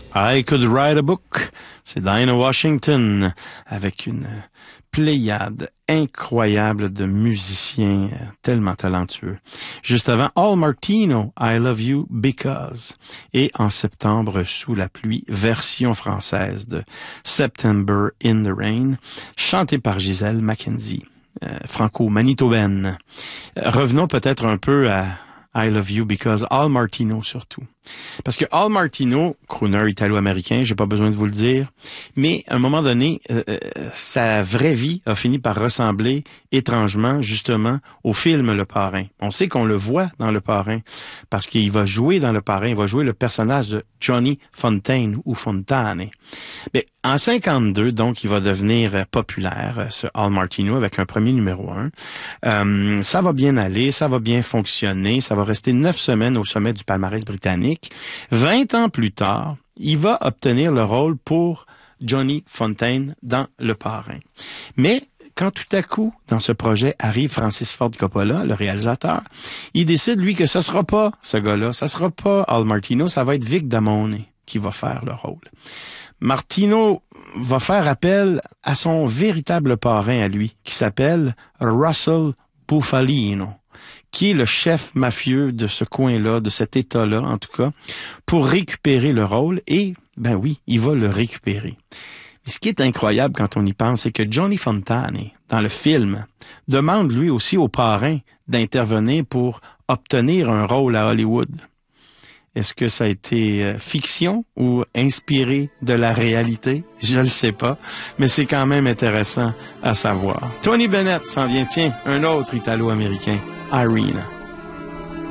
I Could Write a Book. C'est Dinah Washington avec une pléiade incroyable de musiciens tellement talentueux. Juste avant, Al Martino, I Love You Because. Et en septembre, Sous la pluie, version française de September in the Rain, chantée par Gisèle Mackenzie, franco-manitobaine. Revenons peut-être un peu à I Love You Because, Al Martino surtout. Parce que Al Martino, crooner italo-américain, j'ai pas besoin de vous le dire, mais à un moment donné, sa vraie vie a fini par ressembler étrangement, justement, au film Le Parrain. On sait qu'on le voit dans Le Parrain, parce qu'il va jouer dans Le Parrain, il va jouer le personnage de Johnny Fontaine ou Fontane. Mais en 52, donc, il va devenir populaire, ce Al Martino, avec un premier numéro 1. Ça va bien aller, ça va bien fonctionner, ça va rester 9 semaines au sommet du palmarès britannique. 20 ans plus tard, il va obtenir le rôle pour Johnny Fontaine dans Le Parrain. Mais quand tout à coup, dans ce projet, arrive Francis Ford Coppola, le réalisateur, il décide, lui, que ce sera pas ce gars-là, ça sera pas Al Martino, ça va être Vic Damone qui va faire le rôle. Martino va faire appel à son véritable parrain à lui, qui s'appelle Russell Bufalino, qui est le chef mafieux de ce coin-là, de cet État-là, en tout cas, pour récupérer le rôle. Et, ben oui, il va le récupérer. Mais ce qui est incroyable quand on y pense, c'est que Johnny Fontane, dans le film, demande lui aussi au parrain d'intervenir pour obtenir un rôle à Hollywood. Est-ce que ça a été fiction ou inspiré de la réalité? Je le sais pas, mais c'est quand même intéressant à savoir. Tony Bennett s'en vient, tiens, un autre Italo-américain, Irene.